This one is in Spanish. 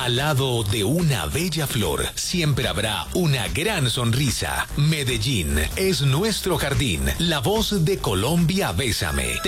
Al lado de una bella flor, siempre habrá una gran sonrisa. Medellín es nuestro jardín. La voz de Colombia, bésame.